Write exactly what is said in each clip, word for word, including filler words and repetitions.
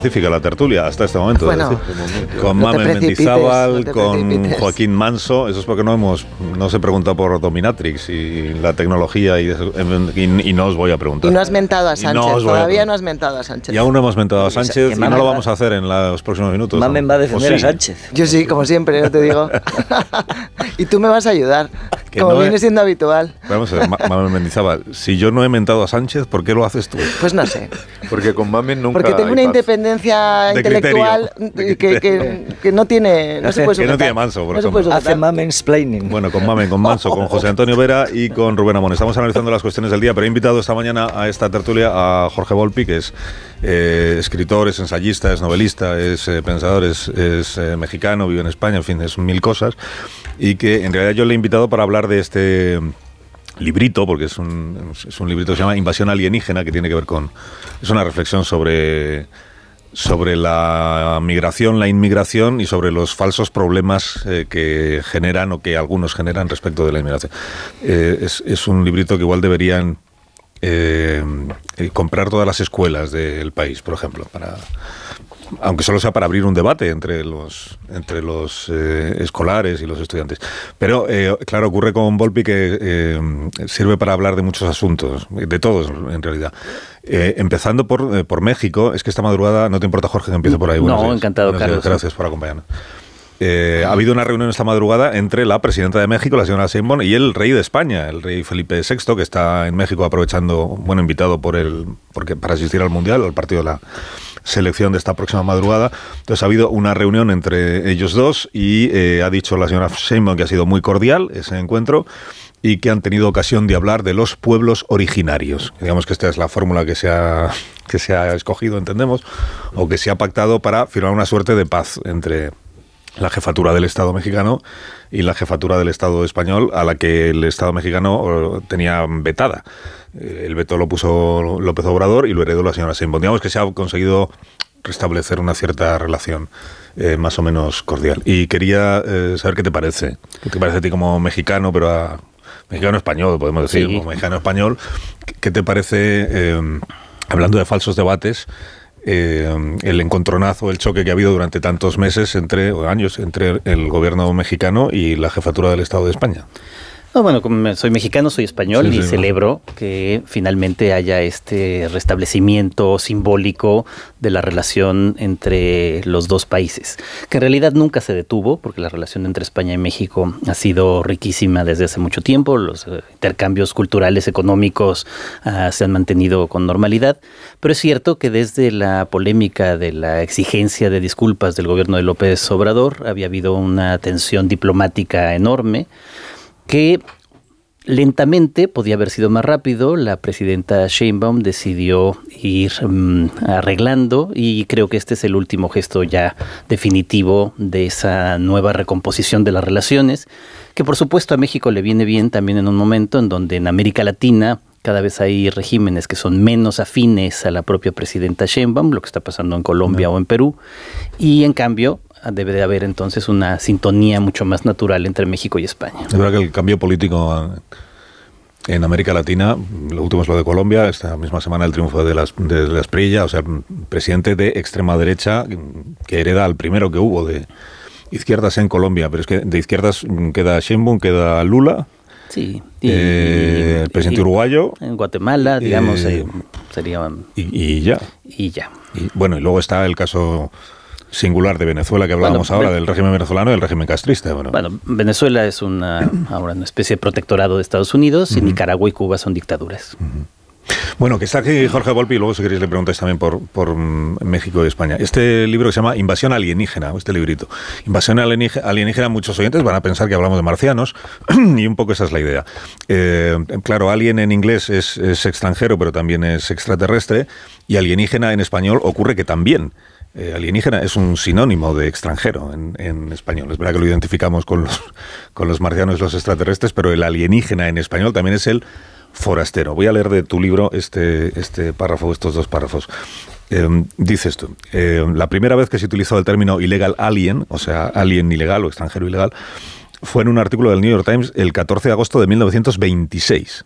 Específica la tertulia hasta este momento, bueno, es decir, con Mamen Mendizábal, no con Joaquín Manso. Eso es porque no hemos no se pregunta por Dominatrix y la tecnología y, y, y no os voy a preguntar. Y no has mentado a Sánchez, no todavía no has mentado a Sánchez. Y aún no hemos mentado a Sánchez y no lo vamos a hacer en los próximos minutos. Mamen va a defender sí? a Sánchez. Yo sí, como siempre, yo te digo. Y tú me vas a ayudar, que como no viene he... siendo habitual. Vamos a ver, Mamen Mendizábal, si yo no he mentado a Sánchez, ¿por qué lo haces tú? Pues no sé. Porque con Mamen nunca Porque tengo una independencia de intelectual de que, que, que no tiene no hace, se puede que no tiene Manso, por no ejemplo. Hace Mamen-splaining. Bueno, con Mamen, con Manso, con José Antonio Vera y con Rubén Amón. Estamos analizando las cuestiones del día, pero he invitado esta mañana a esta tertulia a Jorge Volpi, que es eh, escritor, es ensayista, es novelista, es eh, pensador, es, es eh, mexicano, vive en España, en fin, es mil cosas, y que en realidad yo le he invitado para hablar de este librito, porque es un, es un librito que se llama Invasión alienígena, que tiene que ver con... es una reflexión sobre... sobre la migración, la inmigración y sobre los falsos problemas eh, que generan o que algunos generan respecto de la inmigración. Eh, es, es un librito que igual deberían eh, comprar todas las escuelas del país, por ejemplo, para... aunque solo sea para abrir un debate entre los entre los eh, escolares y los estudiantes. Pero, eh, claro, ocurre con Volpi que eh, sirve para hablar de muchos asuntos, de todos, en realidad. Eh, empezando por, eh, por México, es que esta madrugada, ¿no te importa, Jorge, que empiece por ahí? Buenos no, días. Encantado, Buenos Carlos. Días, gracias por acompañarnos. Eh, ha habido una reunión esta madrugada entre la presidenta de México, la señora Sheinbaum, y el rey de España, el rey Felipe sexto, que está en México aprovechando, bueno, invitado por el, porque para asistir al Mundial, al partido de la selección de esta próxima madrugada. Entonces ha habido una reunión entre ellos dos y eh, ha dicho la señora Sheinbaum que ha sido muy cordial ese encuentro y que han tenido ocasión de hablar de los pueblos originarios. Digamos que esta es la fórmula que se ha, que se ha escogido, entendemos, o que se ha pactado para firmar una suerte de paz entre la jefatura del Estado mexicano y la jefatura del Estado español, a la que el Estado mexicano tenía vetada. El veto lo puso López Obrador y lo heredó la señora Sheinbaum. Digamos que se ha conseguido restablecer una cierta relación eh, más o menos cordial. Y quería eh, saber qué te parece. ¿Qué te parece a ti como mexicano, pero a mexicano español, podemos decir, sí. Como mexicano español? ¿Qué te parece, eh, hablando de falsos debates, Eh, el encontronazo, el choque que ha habido durante tantos meses, entre o años, entre el gobierno mexicano y la jefatura del Estado de España? No, bueno, como soy mexicano, soy español sí, y sí, celebro no. que finalmente haya este restablecimiento simbólico de la relación entre los dos países, que en realidad nunca se detuvo, porque la relación entre España y México ha sido riquísima desde hace mucho tiempo, los eh, intercambios culturales, económicos uh, se han mantenido con normalidad, pero es cierto que desde la polémica de la exigencia de disculpas del gobierno de López Obrador había habido una tensión diplomática enorme, que lentamente, podía haber sido más rápido, la presidenta Sheinbaum decidió ir um, arreglando y creo que este es el último gesto ya definitivo de esa nueva recomposición de las relaciones, que por supuesto a México le viene bien también en un momento en donde en América Latina cada vez hay regímenes que son menos afines a la propia presidenta Sheinbaum, lo que está pasando en Colombia no. o en Perú, y en cambio debe de haber entonces una sintonía mucho más natural entre México y España. Es verdad que el cambio político en América Latina, lo último es lo de Colombia, esta misma semana el triunfo de las de la Espriella, o sea, presidente de extrema derecha que hereda al primero que hubo de izquierdas en Colombia, pero es que de izquierdas queda Sheinbaum, queda Lula. Sí. Y, eh, el presidente y, uruguayo. En Guatemala, digamos, eh, sería... Y, y ya. Y ya. Y, bueno, y luego está el caso singular de Venezuela, que hablábamos bueno, ahora, ve- del régimen venezolano y del régimen castrista. Bueno, bueno Venezuela es una, ahora una especie de protectorado de Estados Unidos, uh-huh. y Nicaragua y Cuba son dictaduras. Uh-huh. Bueno, que está aquí Jorge Volpi, y luego si queréis le preguntáis también por, por México y España. Este libro que se llama Invasión alienígena, este librito. Invasión alienígena, muchos oyentes van a pensar que hablamos de marcianos, y un poco esa es la idea. Eh, claro, alien en inglés es, es extranjero, pero también es extraterrestre, y alienígena en español ocurre que también. Eh, alienígena es un sinónimo de extranjero en, en español. Es verdad que lo identificamos con los, con los marcianos y los extraterrestres, pero el alienígena en español también es el forastero. Voy a leer de tu libro este, este párrafo, estos dos párrafos. Eh, dices tú, eh, la primera vez que se utilizó el término illegal alien, o sea, alien ilegal o extranjero ilegal, fue en un artículo del New York Times el catorce de agosto de mil novecientos veintiséis.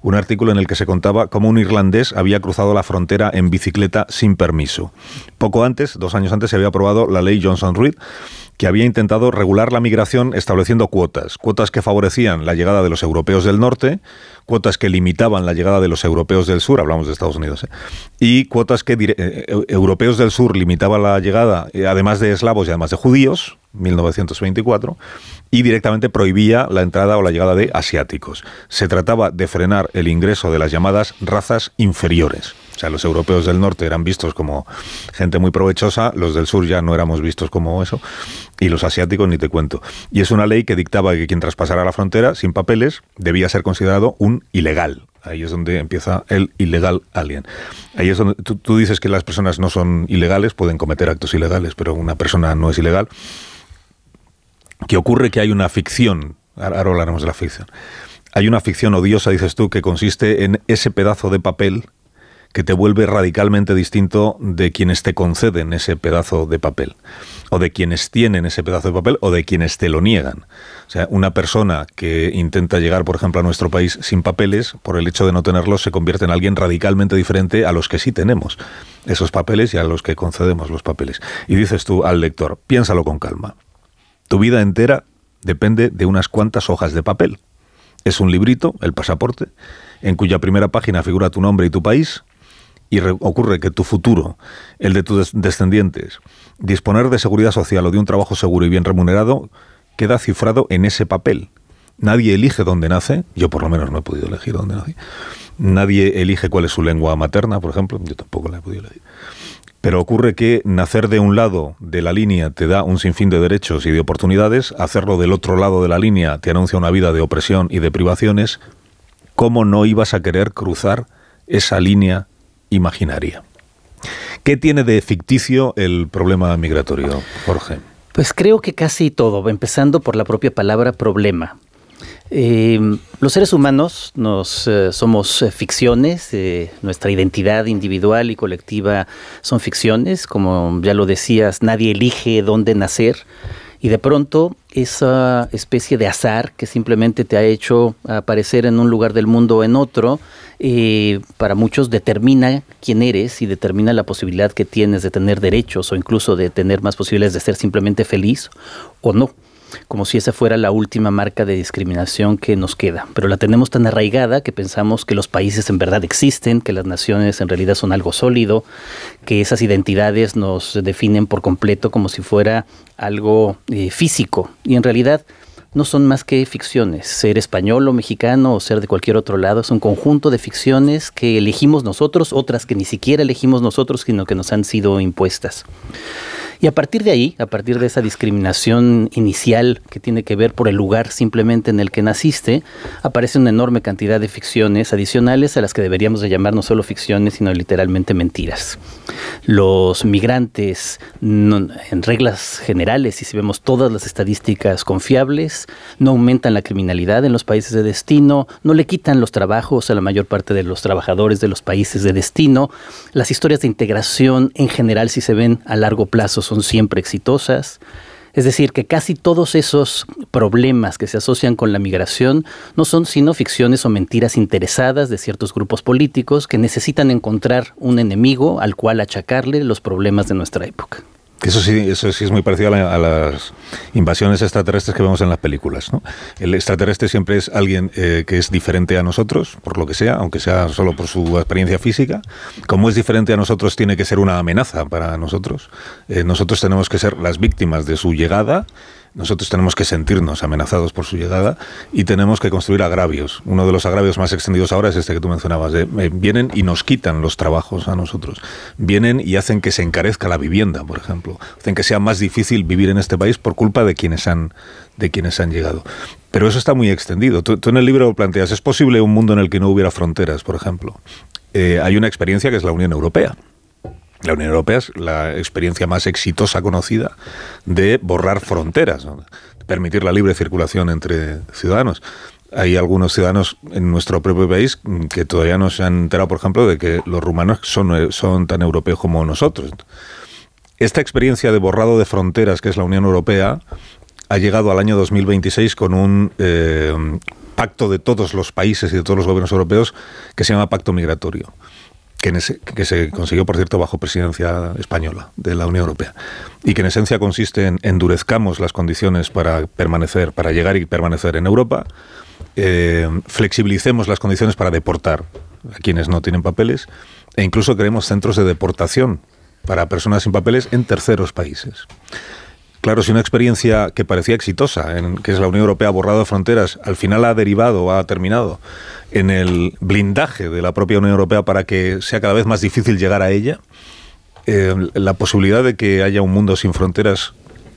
un artículo en el que se contaba cómo un irlandés había cruzado la frontera en bicicleta sin permiso. Poco antes, dos años antes, se había aprobado la ley Johnson-Reed, que había intentado regular la migración estableciendo cuotas, cuotas que favorecían la llegada de los europeos del norte, cuotas que limitaban la llegada de los europeos del sur, hablamos de Estados Unidos, ¿eh? y cuotas que dire- eh, europeos del sur limitaban la llegada, eh, además de eslavos y además de judíos, mil novecientos veinticuatro, y directamente prohibía la entrada o la llegada de asiáticos. Se trataba de frenar el ingreso de las llamadas razas inferiores. O sea, los europeos del norte eran vistos como gente muy provechosa, los del sur ya no éramos vistos como eso, y los asiáticos ni te cuento. Y es una ley que dictaba que quien traspasara la frontera sin papeles debía ser considerado un ilegal. Ahí es donde empieza el illegal alien. Ahí es donde tú, tú dices que las personas no son ilegales, pueden cometer actos ilegales, pero una persona no es ilegal. ¿Qué ocurre? Que hay una ficción, ahora hablaremos de la ficción, hay una ficción odiosa, dices tú, que consiste en ese pedazo de papel que te vuelve radicalmente distinto de quienes te conceden ese pedazo de papel, o de quienes tienen ese pedazo de papel, o de quienes te lo niegan. O sea, una persona que intenta llegar, por ejemplo, a nuestro país sin papeles, por el hecho de no tenerlos, se convierte en alguien radicalmente diferente a los que sí tenemos esos papeles y a los que concedemos los papeles. Y dices tú al lector, piénsalo con calma. Tu vida entera depende de unas cuantas hojas de papel. Es un librito, el pasaporte, en cuya primera página figura tu nombre y tu país, y re- ocurre que tu futuro, el de tus descendientes, disponer de seguridad social o de un trabajo seguro y bien remunerado, queda cifrado en ese papel. Nadie elige dónde nace, yo por lo menos no he podido elegir dónde nací. Nadie elige cuál es su lengua materna, por ejemplo, yo tampoco la he podido elegir. Pero ocurre que nacer de un lado de la línea te da un sinfín de derechos y de oportunidades, hacerlo del otro lado de la línea te anuncia una vida de opresión y de privaciones. ¿Cómo no ibas a querer cruzar esa línea imaginaria? ¿Qué tiene de ficticio el problema migratorio, Jorge? Pues creo que casi todo, empezando por la propia palabra problema. Eh, los seres humanos nos eh, somos eh, ficciones, eh, nuestra identidad individual y colectiva son ficciones, como ya lo decías, nadie elige dónde nacer, y de pronto esa especie de azar que simplemente te ha hecho aparecer en un lugar del mundo o en otro, eh, para muchos determina quién eres y determina la posibilidad que tienes de tener derechos o incluso de tener más posibilidades de ser simplemente feliz o no. Como si esa fuera la última marca de discriminación que nos queda. Pero la tenemos tan arraigada que pensamos que los países en verdad existen, que las naciones en realidad son algo sólido, que esas identidades nos definen por completo como si fuera algo eh, físico. Y en realidad no son más que ficciones. Ser español o mexicano o ser de cualquier otro lado es un conjunto de ficciones que elegimos nosotros, otras que ni siquiera elegimos nosotros, sino que nos han sido impuestas. Y a partir de ahí, a partir de esa discriminación inicial que tiene que ver por el lugar simplemente en el que naciste, aparece una enorme cantidad de ficciones adicionales a las que deberíamos de llamar no solo ficciones, sino literalmente mentiras. Los migrantes, no, en reglas generales, y si vemos todas las estadísticas confiables, no aumentan la criminalidad en los países de destino, no le quitan los trabajos a la mayor parte de los trabajadores de los países de destino. Las historias de integración en general, si se ven a largo plazo, son siempre exitosas. Es decir, que casi todos esos problemas que se asocian con la migración no son sino ficciones o mentiras interesadas de ciertos grupos políticos que necesitan encontrar un enemigo al cual achacarle los problemas de nuestra época. Eso sí, eso sí es muy parecido a, la, a las invasiones extraterrestres que vemos en las películas, ¿no? El extraterrestre siempre es alguien eh, que es diferente a nosotros, por lo que sea, aunque sea solo por su experiencia física. Como es diferente a nosotros, tiene que ser una amenaza para nosotros. Eh, nosotros tenemos que ser las víctimas de su llegada. Nosotros tenemos que sentirnos amenazados por su llegada y tenemos que construir agravios. Uno de los agravios más extendidos ahora es este que tú mencionabas. De, eh, vienen y nos quitan los trabajos a nosotros. Vienen y hacen que se encarezca la vivienda, por ejemplo. Hacen que sea más difícil vivir en este país por culpa de quienes han, de quienes han llegado. Pero eso está muy extendido. Tú, tú en el libro planteas, ¿es posible un mundo en el que no hubiera fronteras, por ejemplo? Eh, hay una experiencia que es la Unión Europea. La Unión Europea es la experiencia más exitosa conocida de borrar fronteras, ¿no? Permitir la libre circulación entre ciudadanos. Hay algunos ciudadanos en nuestro propio país que todavía no se han enterado, por ejemplo, de que los rumanos son, son tan europeos como nosotros. Esta experiencia de borrado de fronteras, que es la Unión Europea, ha llegado al año dos mil veintiséis con un... Eh, pacto de todos los países y de todos los gobiernos europeos que se llama Pacto Migratorio, que, en ese, que se consiguió, por cierto, bajo presidencia española de la Unión Europea, y que en esencia consiste en endurezcamos las condiciones para permanecer, para llegar y permanecer en Europa, eh, flexibilicemos las condiciones para deportar a quienes no tienen papeles, e incluso creemos centros de deportación para personas sin papeles en terceros países. Claro, si una experiencia que parecía exitosa, en que es la Unión Europea borrado de fronteras, al final ha derivado, ha terminado en el blindaje de la propia Unión Europea para que sea cada vez más difícil llegar a ella, eh, la posibilidad de que haya un mundo sin fronteras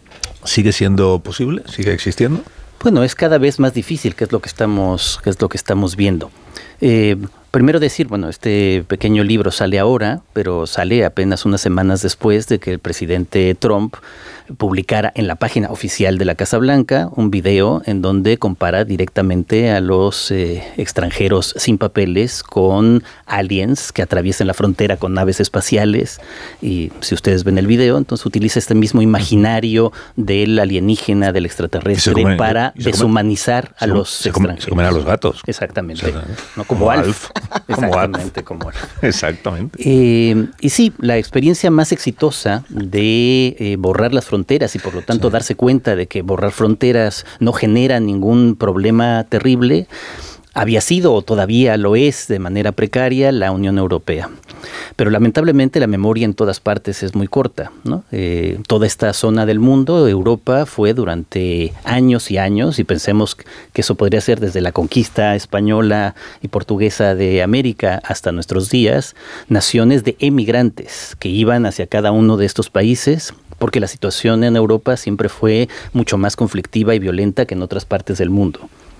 sigue siendo posible, sigue existiendo. Bueno, es cada vez más difícil, que es lo que estamos, que es lo que estamos viendo. Eh, Primero decir, bueno, este pequeño libro sale ahora, pero sale apenas unas semanas después de que el presidente Trump publicara en la página oficial de la Casa Blanca un video en donde compara directamente a los eh, extranjeros sin papeles con aliens que atraviesen la frontera con naves espaciales. Y si ustedes ven el video, entonces utiliza este mismo imaginario del alienígena, del extraterrestre, come, para deshumanizar a los se extranjeros. Se comen a los gatos. Exactamente. O sea, ¿no? Como, como Alf. Alf. Exactamente, como Alf. Exactamente. Eh, y sí, la experiencia más exitosa de eh, borrar las fronteras y por lo tanto sí. darse cuenta de que borrar fronteras no genera ningún problema terrible, había sido o todavía lo es de manera precaria la Unión Europea. Pero lamentablemente la memoria en todas partes es muy corta, ¿no? Eh, toda esta zona del mundo, Europa, fue durante años y años, y pensemos que eso podría ser desde la conquista española y portuguesa de América hasta nuestros días, naciones de emigrantes que iban hacia cada uno de estos países, porque la situación en Europa siempre fue mucho más conflictiva y violenta que en otras partes del mundo.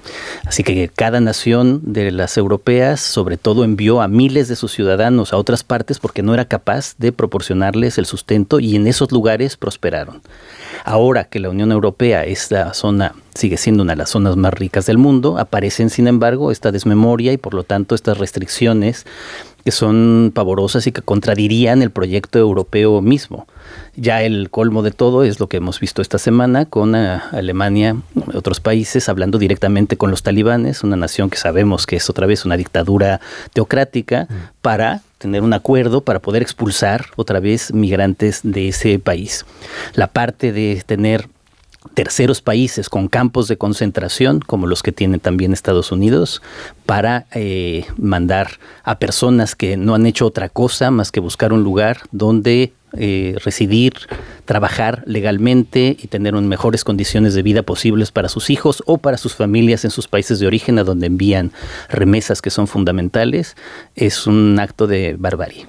Así que cada nación de las europeas, sobre todo, envió a miles de sus ciudadanos a otras partes porque no era capaz de proporcionarles el sustento, y en esos lugares prosperaron. Ahora que la Unión Europea, esta zona, sigue siendo una de las zonas más ricas del mundo, aparecen, sin embargo, esta desmemoria y, por lo tanto, estas restricciones que son pavorosas y que contradirían el proyecto europeo mismo. Ya el colmo de todo es lo que hemos visto esta semana con uh, Alemania y otros países hablando directamente con los talibanes, una nación que sabemos que es otra vez una dictadura teocrática, mm. para tener un acuerdo para poder expulsar otra vez migrantes de ese país. La parte de tener terceros países con campos de concentración, como los que tiene también Estados Unidos, para eh, mandar a personas que no han hecho otra cosa más que buscar un lugar donde eh, residir, trabajar legalmente y tener un mejores condiciones de vida posibles para sus hijos o para sus familias en sus países de origen, a donde envían remesas que son fundamentales, es un acto de barbarie.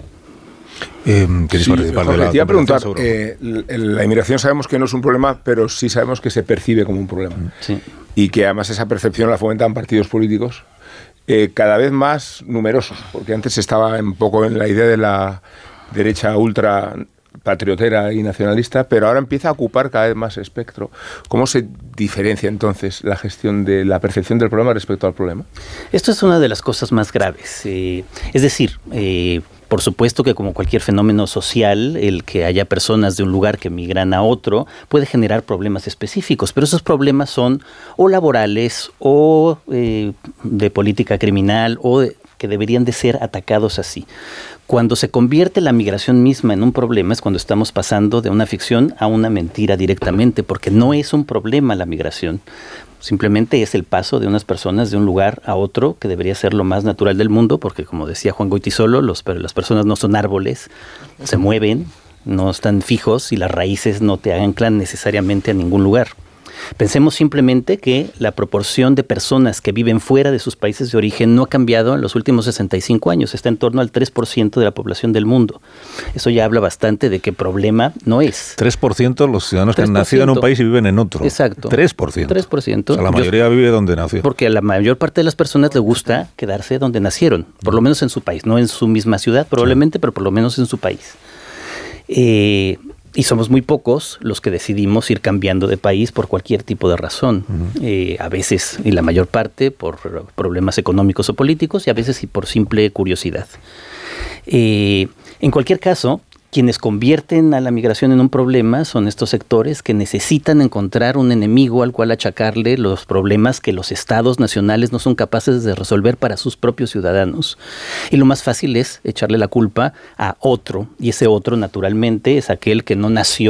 Eh, sí, Jorge, te iba a preguntar, eh, la inmigración sabemos que no es un problema, pero sí sabemos que se percibe como un problema. Sí. Y que además esa percepción la fomentan partidos políticos eh, cada vez más numerosos, porque antes estaba un poco en la idea de la derecha ultra patriotera y nacionalista, pero ahora empieza a ocupar cada vez más espectro. ¿Cómo se diferencia entonces la gestión de la percepción del problema respecto al problema? Esto es una de las cosas más graves. Eh, es decir, eh, por supuesto que como cualquier fenómeno social, el que haya personas de un lugar que migran a otro puede generar problemas específicos, pero esos problemas son o laborales o eh, de política criminal o de, que deberían de ser atacados así. Cuando se convierte la migración misma en un problema es cuando estamos pasando de una ficción a una mentira directamente, porque no es un problema la migración. Simplemente es el paso de unas personas de un lugar a otro, que debería ser lo más natural del mundo, porque como decía Juan Goytisolo, los, pero las personas no son árboles, se mueven, no están fijos y las raíces no te anclan necesariamente a ningún lugar. Pensemos simplemente que la proporción de personas que viven fuera de sus países de origen no ha cambiado en los últimos sesenta y cinco años, está en torno al tres por ciento de la población del mundo. Eso ya habla bastante de qué problema no es. tres por ciento los ciudadanos que han nacido en un país y viven en otro. Exacto. tres por ciento. tres por ciento. O sea, la mayoría Yo, vive donde nació. Porque a la mayor parte de las personas le gusta quedarse donde nacieron, por lo menos en su país, no en su misma ciudad probablemente, sí. pero por lo menos en su país. Eh... Y somos muy pocos los que decidimos ir cambiando de país por cualquier tipo de razón. Uh-huh. Eh, a veces, y la mayor parte, por problemas económicos o políticos, y a veces por simple curiosidad. Eh, en cualquier caso, Quienes convierten a la migración en un problema son estos sectores que necesitan encontrar un enemigo al cual achacarle los problemas que los estados nacionales no son capaces de resolver para sus propios ciudadanos. Y lo más fácil es echarle la culpa a otro, y ese otro naturalmente es aquel que no nació